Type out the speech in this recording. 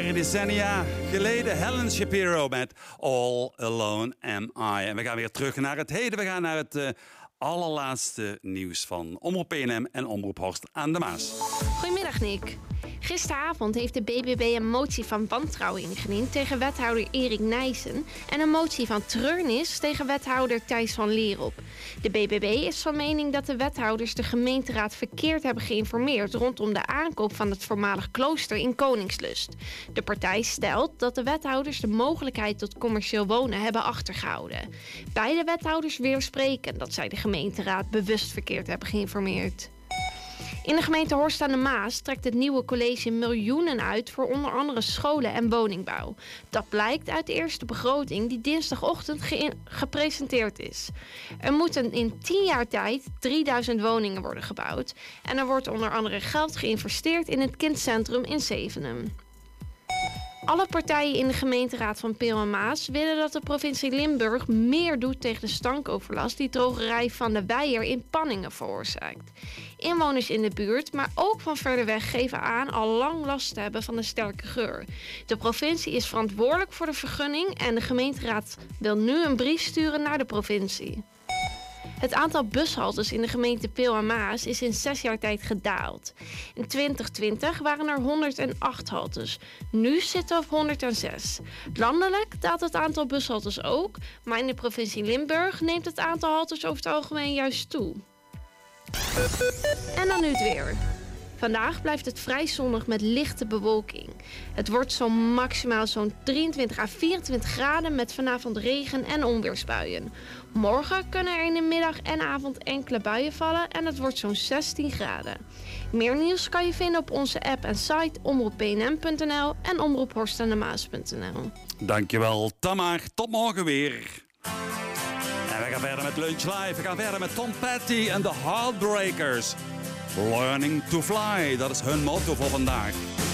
Alweer decennia geleden Helen Shapiro met All Alone Am I. En we gaan weer terug naar het heden. We gaan naar het allerlaatste nieuws van Omroep PNM en Omroep Horst aan de Maas. Goedemiddag, Nick. Gisteravond heeft de BBB een motie van wantrouwen ingediend tegen wethouder Erik Nijssen en een motie van treurnis tegen wethouder Thijs van Lierop. De BBB is van mening dat de wethouders de gemeenteraad verkeerd hebben geïnformeerd rondom de aankoop van het voormalig klooster in Koningslust. De partij stelt dat de wethouders de mogelijkheid tot commercieel wonen hebben achtergehouden. Beide wethouders weerspreken dat zij de gemeenteraad bewust verkeerd hebben geïnformeerd. In de gemeente Horst aan de Maas trekt het nieuwe college miljoenen uit voor onder andere scholen en woningbouw. Dat blijkt uit de eerste begroting die dinsdagochtend gepresenteerd is. Er moeten in 10 jaar tijd 3000 woningen worden gebouwd. En er wordt onder andere geld geïnvesteerd in het kindcentrum in Zevenum. Alle partijen in de gemeenteraad van Peel en Maas willen dat de provincie Limburg meer doet tegen de stankoverlast die drogerij Van de Weijer in Panningen veroorzaakt. Inwoners in de buurt, maar ook van verder weg, geven aan al lang last te hebben van de sterke geur. De provincie is verantwoordelijk voor de vergunning en de gemeenteraad wil nu een brief sturen naar de provincie. Het aantal bushaltes in de gemeente Peel en Maas is in 6 jaar tijd gedaald. In 2020 waren er 108 haltes. Nu zitten we op 106. Landelijk daalt het aantal bushaltes ook, maar in de provincie Limburg neemt het aantal haltes over het algemeen juist toe. En dan nu het weer. Vandaag blijft het vrij zonnig met lichte bewolking. Het wordt maximaal zo'n 23 à 24 graden met vanavond regen- en onweersbuien. Morgen kunnen er in de middag en avond enkele buien vallen en het wordt zo'n 16 graden. Meer nieuws kan je vinden op onze app en site omroeppnm.nl en omroephorstandemaas.nl. Dankjewel Tamar, tot morgen weer. En we gaan verder met Lunch Live. We gaan verder met Tom Petty en de Heartbreakers. Learning to Fly, dat is hun motto voor vandaag.